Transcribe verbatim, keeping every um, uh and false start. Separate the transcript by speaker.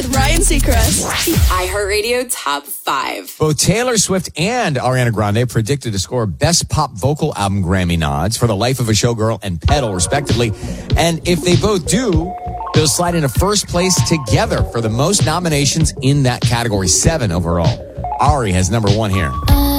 Speaker 1: with Ryan Seacrest.
Speaker 2: The iHeartRadio Top five.
Speaker 3: Both Taylor Swift and Ariana Grande predicted to score Best Pop Vocal Album Grammy nods for The Life of a Showgirl and Pedal, respectively. And if they both do, they'll slide into first place together for the most nominations in that category, seven overall. Ari has number one here.
Speaker 1: Uh,